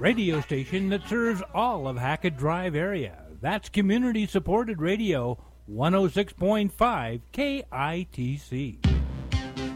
radio station that serves all of Hackett Drive area. That's community-supported radio, 106.5 KITC.